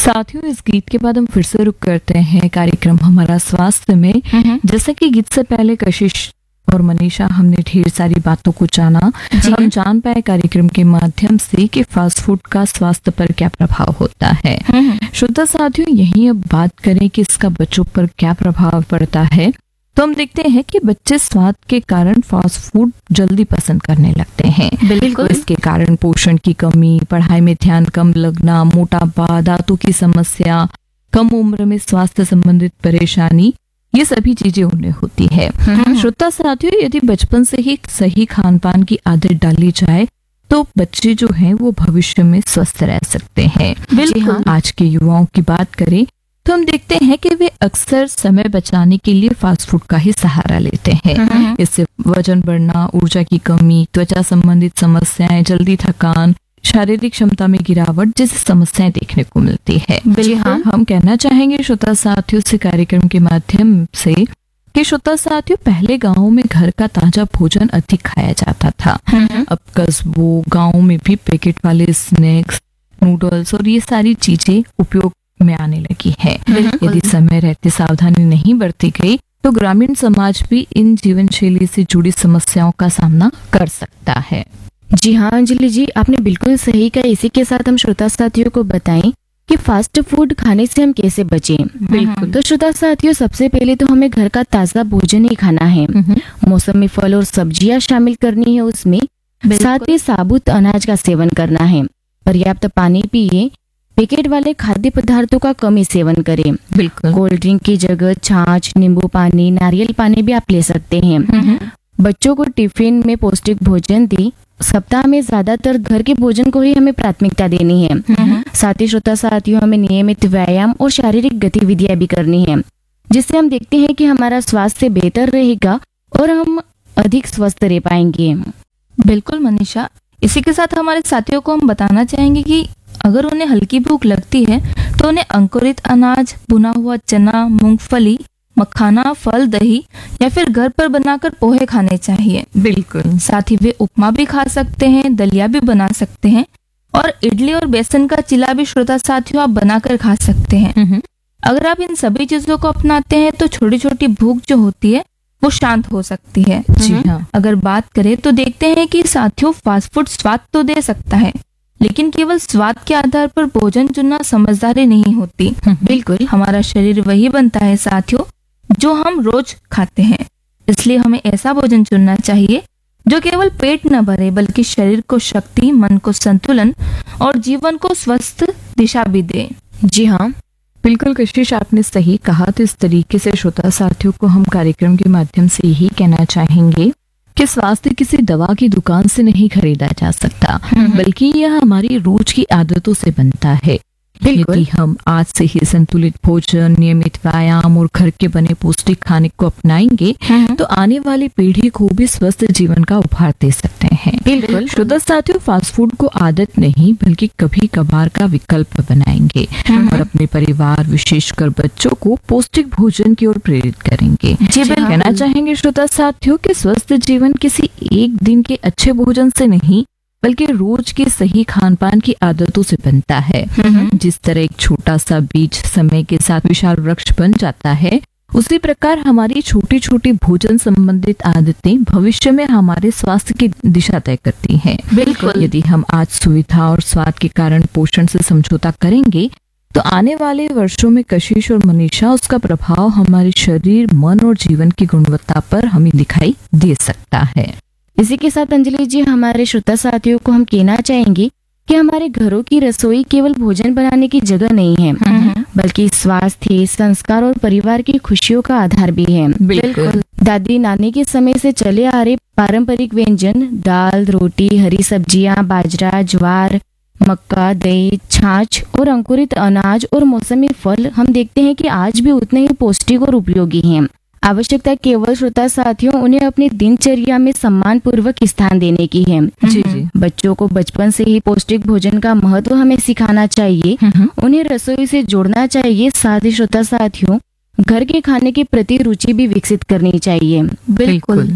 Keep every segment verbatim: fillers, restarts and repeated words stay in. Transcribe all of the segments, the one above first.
साथियों, इस गीत के बाद हम फिर से रुक करते हैं कार्यक्रम हमारा स्वास्थ्य में। जैसा कि गीत से पहले कशिश और मनीषा हमने ढेर सारी बातों को जाना, हम जान पाए कार्यक्रम के माध्यम से कि फास्ट फूड का स्वास्थ्य पर क्या प्रभाव होता है। श्रोता साथियों, यही अब बात करें कि इसका बच्चों पर क्या प्रभाव पड़ता है, तो हम देखते हैं कि बच्चे स्वाद के कारण फास्ट फूड जल्दी पसंद करने लगते हैं। बिल्कुल। इसके कारण पोषण की कमी, पढ़ाई में ध्यान कम लगना, मोटापा, दांतों की समस्या, कम उम्र में स्वास्थ्य संबंधित परेशानी, ये सभी चीजें उन्हें होती है। श्रोता साथियों, यदि बचपन से ही सही खान पान की आदत डाली जाए तो बच्चे जो हैं वो भविष्य में स्वस्थ रह सकते हैं। बिल्कुल। आज के युवाओं की बात करें तो हम देखते हैं कि वे अक्सर समय बचाने के लिए फास्ट फूड का ही सहारा लेते हैं। इससे वजन बढ़ना, ऊर्जा की कमी, त्वचा संबंधित समस्याएं, जल्दी थकान, शारीरिक क्षमता में गिरावट जैसी समस्याएं देखने को मिलती है। बिल्कुल। हम कहना चाहेंगे श्रोता साथियों से कार्यक्रम के माध्यम से कि श्रोता साथियों, पहले गाँव में घर का ताजा भोजन अधिक खाया जाता था। अब कस्बों, गाँव में भी पैकेट वाले स्नैक्स, नूडल्स और ये सारी चीजें उपयोग में आने लगी है। यदि समय रहते सावधानी नहीं बरती गई तो ग्रामीण समाज भी इन जीवन शैली से जुड़ी समस्याओं का सामना कर सकता है। जी हाँ अंजलि जी, आपने बिल्कुल सही कहा। इसी के साथ हम श्रोता साथियों को बताएं कि फास्ट फूड खाने से हम कैसे बचें। बिल्कुल। तो श्रोता साथियों, सबसे पहले तो हमें घर का ताजा भोजन ही खाना है। मौसमी फल और सब्जियां शामिल करनी है उसमें। साथ ही साबुत अनाज का सेवन करना है। पर्याप्त पानी पिए। पैकेट वाले खाद्य पदार्थों का कम ही सेवन करें। बिल्कुल। कोल्ड ड्रिंक की जगह छाछ, नींबू पानी, नारियल पानी भी आप ले सकते हैं। बच्चों को टिफिन में पौष्टिक भोजन दी। सप्ताह में ज्यादातर घर के भोजन को ही हमें प्राथमिकता देनी है। साथ ही श्रोता साथियों, हमें नियमित व्यायाम और शारीरिक गतिविधियां भी करनी है, जिससे हम देखते हैं कि हमारा स्वास्थ्य बेहतर रहेगा और हम अधिक स्वस्थ रह पाएंगे। बिल्कुल मनीषा, इसी के साथ हमारे साथियों को हम बताना चाहेंगे कि अगर उन्हें हल्की भूख लगती है तो उन्हें अंकुरित अनाज, भुना हुआ चना, मूंगफली, मखाना, फल, दही या फिर घर पर बनाकर पोहे खाने चाहिए। बिल्कुल। साथ ही वे उपमा भी खा सकते हैं, दलिया भी बना सकते हैं और इडली और बेसन का चिला भी श्रोता साथियों आप बनाकर खा सकते हैं। अगर आप इन सभी चीजों को अपनाते हैं तो छोटी छोटी भूख जो होती है वो शांत हो सकती है। जी हाँ। अगर बात करें तो देखते हैं कि साथियों, फास्ट फूड स्वाद तो दे सकता है, लेकिन केवल स्वाद के आधार पर भोजन चुनना समझदारी नहीं होती। बिल्कुल। हमारा शरीर वही बनता है साथियों जो हम रोज खाते हैं, इसलिए हमें ऐसा भोजन चुनना चाहिए जो केवल पेट न भरे बल्कि शरीर को शक्ति, मन को संतुलन और जीवन को स्वस्थ दिशा भी दे। जी हाँ बिल्कुल कशिश, आपने सही कहा। तो इस तरीके से श्रोता साथियों को हम कार्यक्रम के माध्यम से यही कहना चाहेंगे कि स्वास्थ्य किसी दवा की दुकान से नहीं खरीदा जा सकता, बल्कि यह हमारी रोज की आदतों से बनता है। यदि हम आज से ही संतुलित भोजन, नियमित व्यायाम और घर के बने पौष्टिक खाने को अपनाएंगे तो आने वाली पीढ़ी को भी स्वस्थ जीवन का उपहार दे सकते हैं। बिल्कुल। श्रोता साथियों, फास्ट फूड को आदत नहीं बल्कि कभी कभार का विकल्प बनाएंगे और अपने परिवार, विशेषकर बच्चों को पौष्टिक भोजन की ओर प्रेरित करेंगे। कहना चाहेंगे श्रोता साथियों कि स्वस्थ जीवन किसी एक दिन के अच्छे भोजन से नहीं बल्कि रोज के सही खान पान की आदतों से बनता है। जिस तरह एक छोटा सा बीज समय के साथ विशाल वृक्ष बन जाता है, उसी प्रकार हमारी छोटी छोटी भोजन संबंधित आदतें भविष्य में हमारे स्वास्थ्य की दिशा तय करती हैं। बिल्कुल। यदि हम आज सुविधा और स्वाद के कारण पोषण से समझौता करेंगे तो आने वाले वर्षों में कशिश और मनीषा, उसका प्रभाव हमारे शरीर, मन और जीवन की गुणवत्ता पर हमें दिखाई दे सकता है। इसी के साथ अंजलि जी, हमारे श्रोता साथियों को हम कहना चाहेंगे कि हमारे घरों की रसोई केवल भोजन बनाने की जगह नहीं है, बल्कि स्वास्थ्य, संस्कार और परिवार की खुशियों का आधार भी है। बिल्कुल। दादी नानी के समय से चले आ रहे पारंपरिक व्यंजन, दाल, रोटी, हरी सब्जियां, बाजरा, ज्वार, मक्का, दही, छाछ और अंकुरित अनाज और मौसमी फल हम देखते हैं कि आज भी उतने ही पौष्टिक और उपयोगी हैं। आवश्यकता केवल श्रोता साथियों उन्हें अपनी दिनचर्या में सम्मान पूर्वक स्थान देने की है। जी जी। बच्चों को बचपन से ही पौष्टिक भोजन का महत्व हमें सिखाना चाहिए, उन्हें रसोई से जोड़ना चाहिए। साथ ही श्रोता साथियों, घर के खाने के प्रति रुचि भी विकसित करनी चाहिए। बिल्कुल।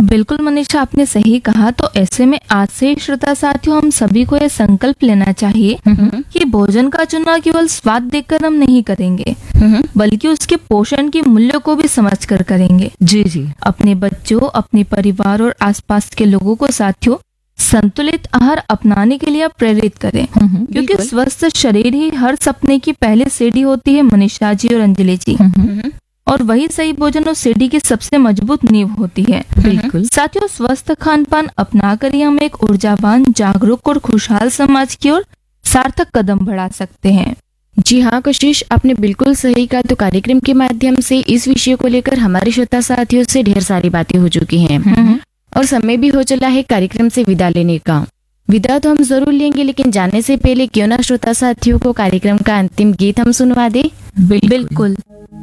बिल्कुल मनीषा, आपने सही कहा। तो ऐसे में आज से ही श्रोता साथियों, हम सभी को ये संकल्प लेना चाहिए कि भोजन का चुनाव केवल स्वाद देखकर हम नहीं करेंगे, बल्कि उसके पोषण के मूल्यों को भी समझकर करेंगे। जी जी। अपने बच्चों, अपने परिवार और आसपास के लोगों को साथियों संतुलित आहार अपनाने के लिए आप प्रेरित करें, क्योंकि स्वस्थ शरीर ही हर सपने की पहली सीढ़ी होती है मनीषा जी और अंजलि जी। और वही सही भोजन उस सीढ़ी की सबसे मजबूत नींव होती है। बिल्कुल साथियों, स्वस्थ खान पान अपना कर ही हम एक ऊर्जावान, जागरूक और खुशहाल समाज की ओर सार्थक कदम बढ़ा सकते हैं। जी हाँ कशिश, आपने बिल्कुल सही कहा। तो कार्यक्रम के माध्यम से इस विषय को लेकर हमारे श्रोता साथियों से ढेर सारी बातें हो चुकी हैं और समय भी हो चला है कार्यक्रम से विदा लेने का। विदा तो हम जरूर लेंगे, लेकिन जाने से पहले क्यों ना श्रोता साथियों को कार्यक्रम का अंतिम गीत हम सुनवा दे। बिल्कुल।